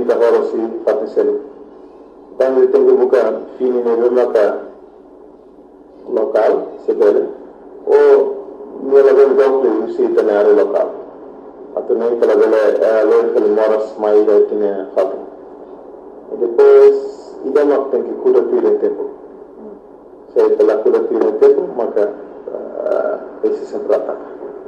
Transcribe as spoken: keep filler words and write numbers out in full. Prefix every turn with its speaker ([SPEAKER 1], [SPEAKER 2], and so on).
[SPEAKER 1] finita horo si fatti selu. Quando tengo buka fini ne loka local sebele o ne la vel gokle si tenere local. Atau nem pela vele loe fel moras mai da tine fatu. E depois ida mak tem que cura tire tempo. Se pela cura tire tempo maka esse sempre ataca.